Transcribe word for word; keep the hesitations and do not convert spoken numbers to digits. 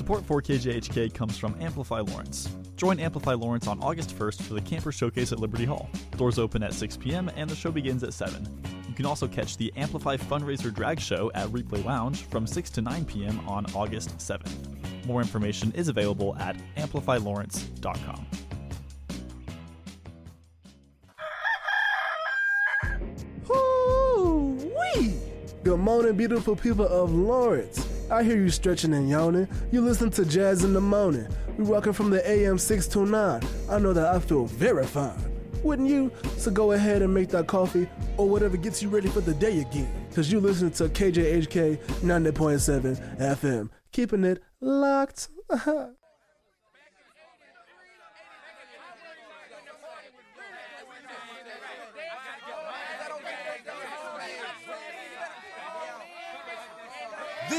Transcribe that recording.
Support for K J H K comes from Amplify Lawrence. Join Amplify Lawrence on August first for the Camper Showcase at Liberty Hall. Doors open at six p.m. and the show begins at seven. You can also catch the Amplify Fundraiser Drag Show at Replay Lounge from six to nine p.m. on August seventh. More information is available at amplify lawrence dot com. Woo-wee! Good morning, beautiful people of Lawrence. I hear you stretching and yawning. You listen to Jazz in the Morning. We rocking from the A M six to nine. I know that I feel very fine. Wouldn't you? So go ahead and make that coffee or whatever gets you ready for the day again. Cause you listen to K J H K ninety point seven F M. Keeping it locked.